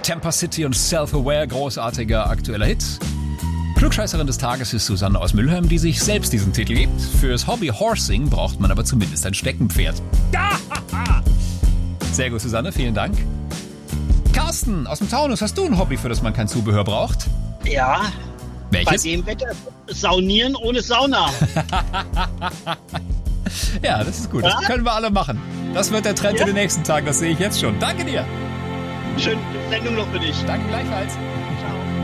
Camper City und Self-Aware, großartiger aktueller Hit. Klugscheißerin des Tages ist Susanne aus Mülheim, die sich selbst diesen Titel gibt. Fürs Hobby Horsing braucht man aber zumindest ein Steckenpferd. Sehr gut, Susanne, vielen Dank. Carsten aus dem Taunus, hast du ein Hobby, für das man kein Zubehör braucht? Ja. Welches? Bei dem Wetter saunieren ohne Sauna. Ja, das ist gut. Das können wir alle machen. Das wird der Trend in den nächsten Tagen. Das sehe ich jetzt schon. Danke dir. Schöne Sendung noch für dich. Danke gleichfalls. Ciao.